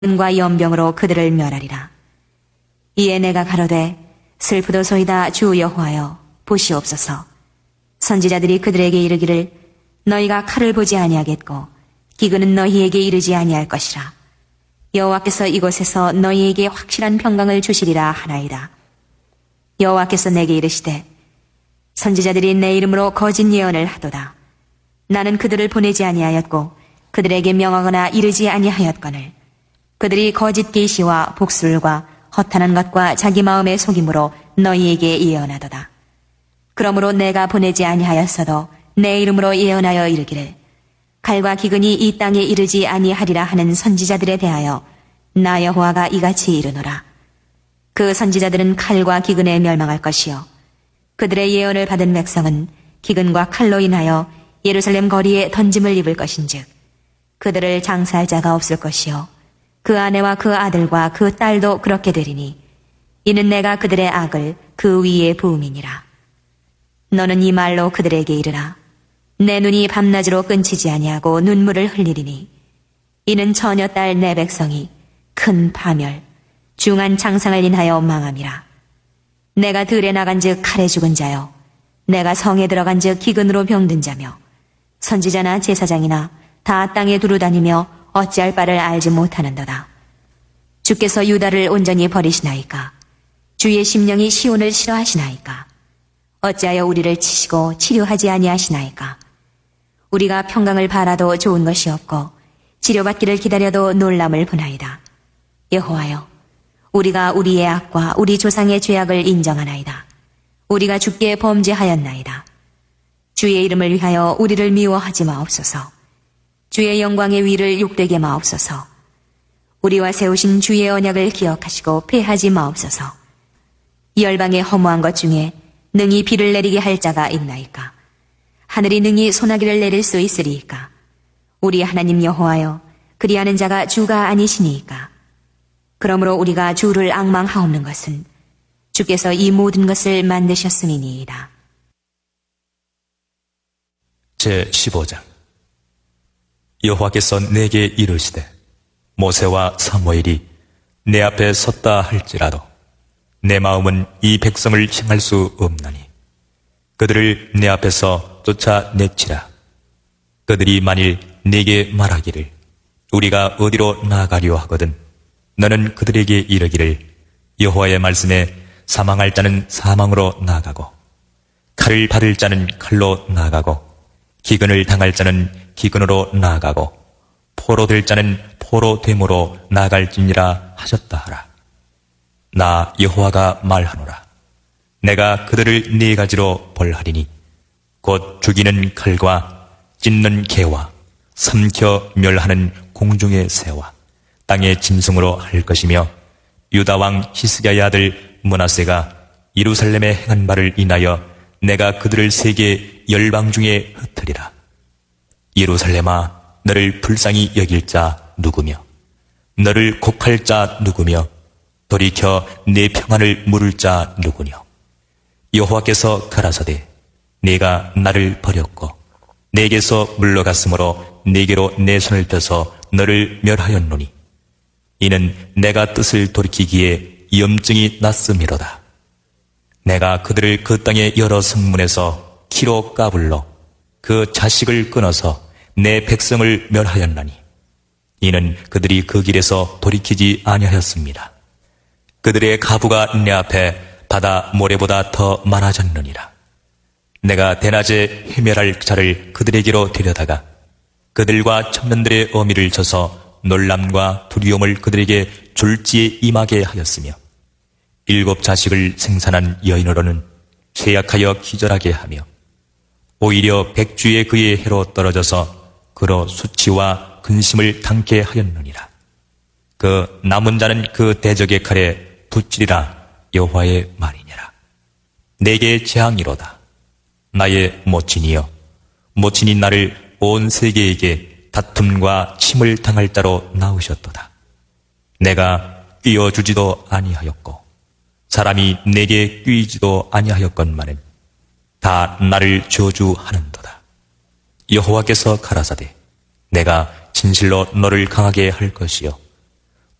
과 연병으로 그들을 멸하리라. 이에 내가 가로되 슬프도소이다 주 여호와여 보시옵소서. 선지자들이 그들에게 이르기를 너희가 칼을 보지 아니하겠고 기근은 너희에게 이르지 아니할 것이라. 여호와께서 이곳에서 너희에게 확실한 평강을 주시리라 하나이다. 여호와께서 내게 이르시되 선지자들이 내 이름으로 거짓 예언을 하도다. 나는 그들을 보내지 아니하였고 그들에게 명하거나 이르지 아니하였거늘 그들이 거짓 계시와 복술과 허탄한 것과 자기 마음의 속임으로 너희에게 예언하도다. 그러므로 내가 보내지 아니하였어도 내 이름으로 예언하여 이르기를 칼과 기근이 이 땅에 이르지 아니하리라 하는 선지자들에 대하여 나 여호와가 이같이 이르노라. 그 선지자들은 칼과 기근에 멸망할 것이요 그들의 예언을 받은 백성은 기근과 칼로 인하여 예루살렘 거리에 던짐을 입을 것인즉 그들을 장사할 자가 없을 것이요 그 아내와 그 아들과 그 딸도 그렇게 되리니 이는 내가 그들의 악을 그 위에 부음이니라. 너는 이 말로 그들에게 이르라. 내 눈이 밤낮으로 끊치지 아니하고 눈물을 흘리리니 이는 처녀딸 내 백성이 큰 파멸 중한 창상을 인하여 망함이라. 내가 들에 나간즉 칼에 죽은 자요 내가 성에 들어간즉 기근으로 병든 자며 선지자나 제사장이나 다 땅에 두루다니며 어찌할 바를 알지 못하는도다. 주께서 유다를 온전히 버리시나이까? 주의 심령이 시온을 싫어하시나이까? 어찌하여 우리를 치시고 치료하지 아니하시나이까? 우리가 평강을 바라도 좋은 것이 없고 치료받기를 기다려도 놀람을 보나이다. 여호와여, 우리가 우리의 악과 우리 조상의 죄악을 인정하나이다. 우리가 주께 범죄하였나이다. 주의 이름을 위하여 우리를 미워하지 마옵소서. 주의 영광의 위를 욕되게 마옵소서. 우리와 세우신 주의 언약을 기억하시고 패하지 마옵소서. 열방의 허무한 것 중에 능히 비를 내리게 할 자가 있나이까? 하늘이 능히 소나기를 내릴 수 있으리이까? 우리 하나님 여호와여, 그리하는 자가 주가 아니시니이까? 그러므로 우리가 주를 앙망하옵는 것은 주께서 이 모든 것을 만드셨음이니이다. 제15장. 여호와께서 내게 이르시되 모세와 사무엘이 내 앞에 섰다 할지라도 내 마음은 이 백성을 향할 수 없나니 그들을 내 앞에서 쫓아내치라. 그들이 만일 네게 말하기를 우리가 어디로 나아가려 하거든 너는 그들에게 이르기를 여호와의 말씀에 사망할 자는 사망으로 나아가고 칼을 받을 자는 칼로 나아가고 기근을 당할 자는 기근으로 나아가고 포로 될 자는 포로 됨으로 나아갈지니라 하셨다 하라. 나 여호와가 말하노라. 내가 그들을 네 가지로 벌하리니 곧 죽이는 칼과 찢는 개와 삼켜 멸하는 공중의 새와 땅의 짐승으로 할 것이며 유다 왕 히스기야의 아들 므낫세가 예루살렘에 행한 바를 인하여 내가 그들을 세계 열방 중에 흩으리라. 예루살렘아, 너를 불쌍히 여길 자 누구며 너를 곡할 자 누구며 돌이켜 내 평안을 물을 자 누구뇨. 여호와께서 가라사대 네가 나를 버렸고 내게서 물러갔으므로 네게로 내 손을 펴서 너를 멸하였노니 이는 내가 뜻을 돌이키기에 염증이 났음이로다. 내가 그들을 그 땅의 여러 성문에서 키로 까불러 그 자식을 끊어서 내 백성을 멸하였나니 이는 그들이 그 길에서 돌이키지 아니하였습니다. 그들의 가부가 내 앞에 바다 모래보다 더 많아졌느니라. 내가 대낮에 해멸할 자를 그들에게로 데려다가 그들과 청년들의 어미를 쳐서 놀람과 두려움을 그들에게 졸지에 임하게 하였으며 7 자식을 생산한 여인으로는 죄악하여 기절하게 하며 오히려 백주의 그의 해로 떨어져서 그로 수치와 근심을 당케 하였느니라. 그 남은 자는 그 대적의 칼에 붙지리라. 여호와의 말이니라. 내게 재앙이로다. 나의 모친이여, 모친이 나를 온 세계에게 다툼과 침을 당할 자로 낳으셨도다. 내가 끼어주지도 아니하였고 사람이 내게 끼이지도 아니하였건만은 다 나를 저주하는도다. 여호와께서 가라사대 내가 진실로 너를 강하게 할 것이요